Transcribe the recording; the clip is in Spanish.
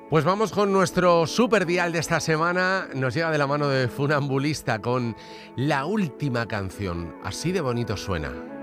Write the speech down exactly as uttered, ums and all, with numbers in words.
Pues vamos con nuestro super dial de esta semana. Nos llega de la mano de Funambulista con la última canción. Así de bonito suena.